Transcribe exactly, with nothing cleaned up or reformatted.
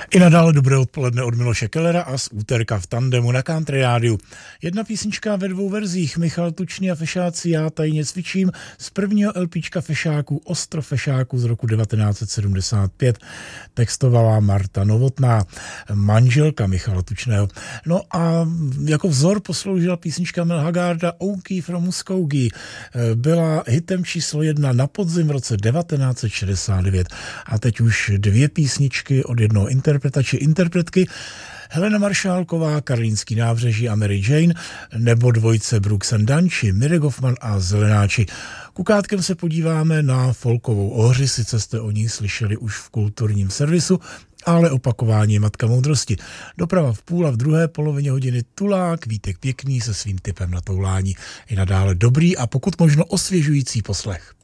I nadále dobré odpoledne od Miloše Kellera a z úterka v tandemu na Country Rádiu. Jedna písnička ve dvou verzích. Michal Tučný a Fešáci, Já tajně cvičím, z prvního LPčka Fešáků, Ostrov Fešáků z roku devatenáct set sedmdesát pět. Textovala Marta Novotná, manželka Michala Tučného. No a jako vzor posloužila písnička Mel Hagarda Okie from Muskogee. Byla hitem číslo jedna na podzim v roce devatenáct set šedesát devět. A teď už dvě písničky od jednoho interpreta či interpretky. Helena Maršálková, Karlínský nábřeží a Mary Jane, nebo dvojce Brooks and Dunn či Mirek Hoffman a Zelenáči. Kukátkem se podíváme na folkovou ohři, sice jste o ní slyšeli už v kulturním servisu, ale opakování je matka moudrosti. Doprava v půl a v druhé polovině hodiny Tulák, Vítek Pěkný se svým tipem na toulání. I nadále dobrý a pokud možno osvěžující poslech.